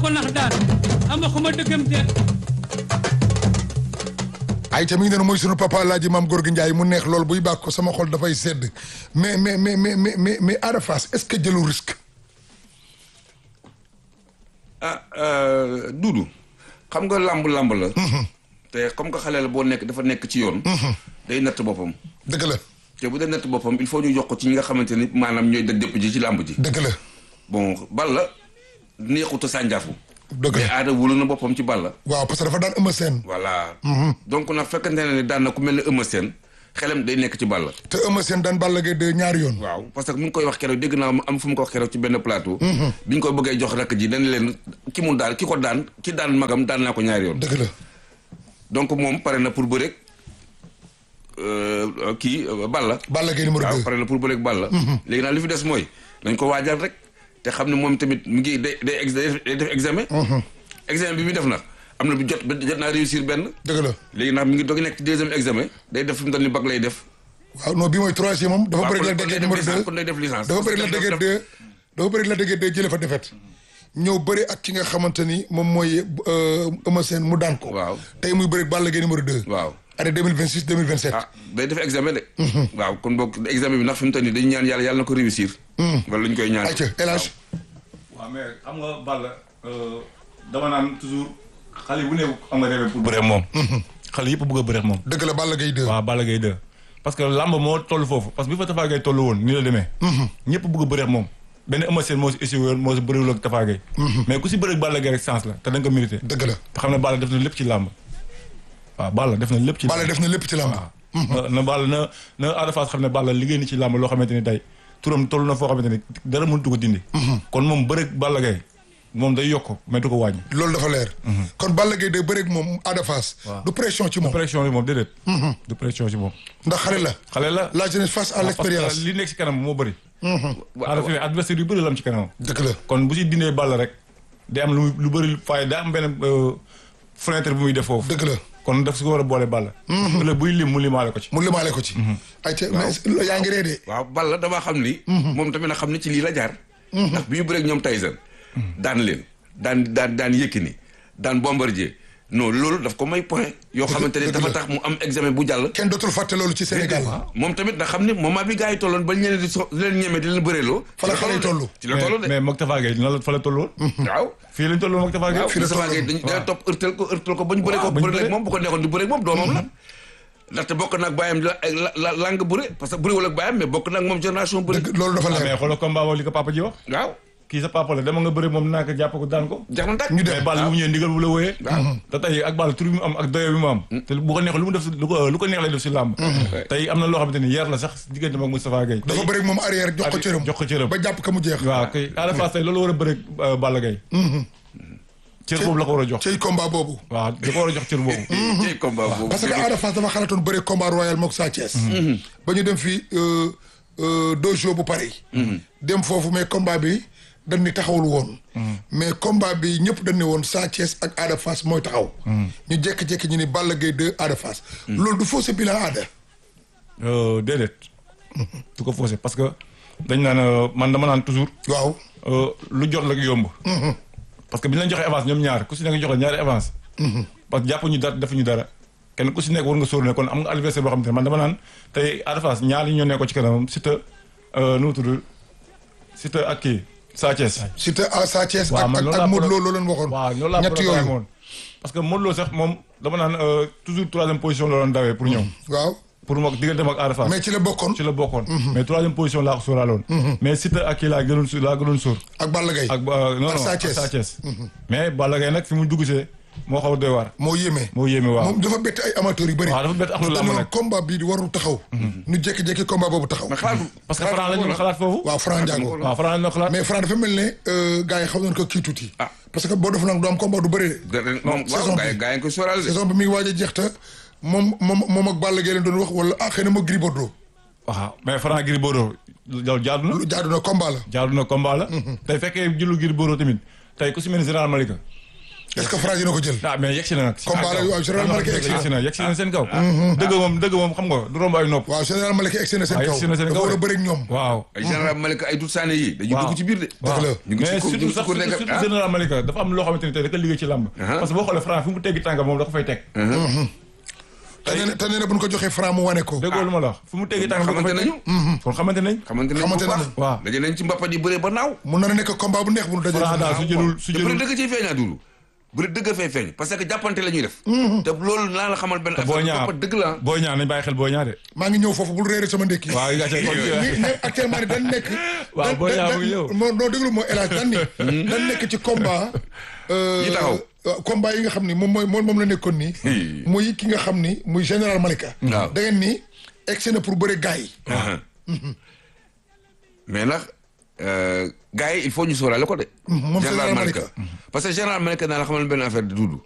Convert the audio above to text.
ko nax daan ama xuma dëggam de ay ca mi ngi doon mooy sunu papa Alaaji Maam Gorgui Ndiaye mu neex lool buy bàkk ko sama xol dafay sedd mais Ada Fass est-ce que jëlu risque. Doudou xam nga lamb la. te comme que xale la boo nekk dafa nekk ci yoon. day natt boppam. dëgg la. te bu dee natt boppam il faut ñu jox ko ci ñi nga xamante ni maanaam ñooy dëpp ji ci lamb ji. dëgg la. bon Balla neexut a sànjaafu. dëgg la mais Ada wóolu na boppam ci Balla. waaw parce que dafa daan Eumeu Sène. voilà. donc nag fekkante ne daan na ku mel ne Eumeu Sène xelam day nekk ci Balla. te Eumeu Sène daan Balla Gaye de ñaari yoon. waaw parce que mu ngi koy wax keroog dégg naa am fu mu ko wax keroog ci benn plateau. bi ñu ko bëggee jox rakk ji dañ leen ki mu daal ki daan magam daan naa ko ñaari yoon. dëgg la. donc moom pare na pour bëreeg Balla. Balla Gaye numéro 2 waaw pare na pour bëreeg Balla. léegi nag li fi des mooy dañ ko waajal rek te xam ne moom tamit mu ngi day def examen. examen bi muy def nag am na bu jot naa réussir benn. dëgg la. léegi nag mi ngi doog nekk ci deuxième examen day def fi mu toll nii bac lay def. waaw non bii mooy troisième moom. dafa bëri la déggee numéro 2 kon day def licence. dafa bëri la déggee 2 jëlee fa defet ñëw bëri ak ki nga xamante ni moom mooy Eumeu Sène mu daan ko. waaw tey muy bëri Balla Gaye numéro 2. waaw année 2026 2027. day def examen de. waaw kon boog examen bi ndax fi mu toll nii dañu ñaan yàlla na ko réussir. wala lu ñu koy ñaan. ayca El Hadj. waaw mais xam nga Balla dama naan toujours xale bu ne am nga rêve pour bëre moom. xale yëpp bëgg a bëre moom. dëgg la Balla Gaye 2. waaw Balla Gaye 2 parce que lamb moo toll foofu parce que bi fa Tapha Gueye toll woon nii la demee. ñëpp bëgg a bëre moom. benn Eumeu Sène moo si essayé woon moo si bëriwul ak Tapha Gueye. mais ku si bëre ak Balla Gaye rek chance la te da nga ko mérité. dëgg la te xam ne Balla def na lépp ci lamb. waaw Balla def na lépp ci. Balla def na lépp ci lamb. waaw na Balla na Ada Fass xam ne Balla liggéey na ci lamb loo xamante ni tey turam toll na foo xamante ni dara mënatu ko dindi. kon moom bëre ak Balla Gaye moom day yokk mais du ko wàññi. loolu dafa leer. kon Balla Gaye de bëreeg moom Ada Fass. du pression ci moom. du pression ci moom déedéet. du pression ci moom. ndax xale la. xale la la jeunesse face à l'expérience. parce que li nekk ci kanam moo bëri. Ada fi adversaire yu bëri la am ci kanam. dëgg la kon bu si dindee Balla rek day am lu bëri fay day am benn fenêtre bu muy def foofu. dëgg la kon daf si ko war a boole Balla. wala buy lim mu limaale ko ci. mu limaale ko ci. ayca mais yaa ngi reedee. waaw Balla damaa xam ni. moom tamit na xam ni ci lii la jaar. ndax bi ñu bëreeg ñoom Tyson daan leen. daan Yékini daan Bombardier non loolu daf ko may point yoo xamante ne dafa tax mu am examen bu jàll. kenn dootul fàtte loolu ci Sénégal. moom tamit da xam ne moment bi gars yi tolloon ba ñeneen di leen ñeme di leen bëreeloo. fa la xale yi toll. ci la toll de mais moog Tapha Gueye noonu la fa la toll woon. waaw fii lañ toll woon moog Tapha Gueye. fii la Tapha Gueye dañ topp ërtal ko ba ñu bëree ko bëri moom bu ko nekkoon di bëreeg moom doomam la. ndaxte bokk nag bàyyam la lang bëre parce que bëriwul ak bàyyam mais bokk nag moom génération bëri. loolu dafa leer mais xoolal combat boobu li ko papa ji wax. waaw kii sa papa la dama nga bëri moom naa ko jàpp ko daan ko. jax na tàkk ñu mais dem Balla bu mu ñëwee ndigal bu la wooyee. te tey ak Balla tur bi mu am ak doyo bi mu am. te bu ko neexee lu mu def lu ko neex lay def si làmb. tey am na loo xamante ni yar la sax diggante ak Moustapha Gueye. dafa bëri moom arrière jox ko cëram. jox ko cëram ba jàpp ka mu jeex. waaw kay Ada Fass tey loolu war a bëri Balla Gaye. cër boobu la ko war a jox. cey combat boobu. waaw da ko war a jox cër boobu. ci combat boobu parce que Ada Fass dafa xalaatoon bëri combat royal mook Sa Thiès. ba ñu dem fii dojo bu Paris. dem foofu mais combat bi dañ ni taxawul woon. mais combat bi ñëpp dañ ne woon Sa Thiès ak Ada Fass mooy taxaw. ñu jékki-jékki ñu ni Balla Gaye 2 Ada Fass. loolu du fausse bilan Ada. déedéet. du ko faussé parce que dañ naan man dama naan toujours. waaw. lu jot la yomb. parce que bi ñu leen joxee avance ñoom ñaar ku si nekk jox la ñaari avance. parce que jàppuñu dara defuñu dara. kenn ku si nekk war nga sóor ne kon am nga adversaire boo xam ne man dama naan tey Ada Fass ñaar yi ñoo nekk ko ci kanamam Siteu nu mu tudd Siteu ak kii Sa Thiès. Siteu Sa Thiès waaw man ak Modou Lo loolu leen waxoon. waaw loolu laa ñett yooyu woon parce que Modou Lo sax moom dama naan toujours troisième position la doon dawee pour ñëw. waaw. pour moom diggante ak Ada Fass. mais ci la bokkoon. ci la bokkoon. mais troisième position laa ko sóoraaloon. mais Siteu ak kii laa gënoon sóor. ak Balla Gaye. ak non non Sa Thiès. ak Sa Thiès. mais Balla Gaye nag fi mu dugg see moo xaw a doy waar. moo yéeme. moo yéeme waaw. moom dafa bett ay amateurs yu bëri. waaw dafa bett ak lu lamb nag combat bii di warul taxaw. ñu jékki-jékki combat boobu taxaw. parce que Franc la ñu xalaat foofu. waaw Franc Ndiago. waaw Franc la ñu xalaat. mais Franc dafa mel ne gars yi xam nañu ko kii tuuti. parce que boo def nag du am combat du bëri de. moom saison waaw gaa yi ko sóoraale de. saison bi mi ngi waaj a jeex te moom ak Balla Gaye leen doon wax wala xëy na moo Gris Bordeaux. waaw mais Franc Gris Bordeaux loolu jaadu na. lu jaadu na combat la. jaadu na combat la. tey fekkee jëlu Gris Bordeaux tamit tey ku si mel ni Général Malika est-ce que Franc dina ko jël. ah mais yegg si na nag. combat la waaw général Malika yegg si na seen kaw. dëgg moom xam nga du romb ay nopp. waaw général Malika egg si na seen kaw. yegg si na seen kaw dafa war a bëri ak ñoom. waaw. ay général Malika ay dut saane yi dañuy dugg ci biir de. dëgg la ñu ngi mais ci surtout sax surtout général Malika dafa am loo xamante ni tey da ko liggéey ci làmb. parce que boo xoolee Franc fu mu teggi tànga moom da ko fay teg. te nee na bu ñu ko joxee Franc mu wane ko. déggoo lu ma la wax fu mu teggi tànga da ko fay xamante teg. nañu. kon xamante nañ. xamante nañu bu baax. waaw daje nañ ci mbappat yi bëree ba naaw. mun na nekk combat bu neex bu ñu dajee. Franc daal su te bëri jëlul dëgg ciy feeñaa dulu bëri dëgg fay feeñ parce que jàppante la ñuy def. te loolu naa la xamal benn boo affaire ñaa mbappat dëgg la. boo ñaa nañ bàyyi xel boo ñaa de. maa ngi ñëw foofu bul réeré sama ndékki. waaw yi nga cay ni actuellement ni dañ nekk. waaw boo ñaa mu ngi ñëw. non déglu moo El Hadj dañ ni. dañ nekk ci combat. yi taxaw. combat yi nga xam ni moom la nekkoon nii. muy ki nga xam ni muy général Malika. waaw da ngeen ni egsi na pour bëre gars yi. mais nag gars yi il faut ñu sóoraale ko de. moom général Malika. parce que général Malika naa la xamal benn affaire di dudd.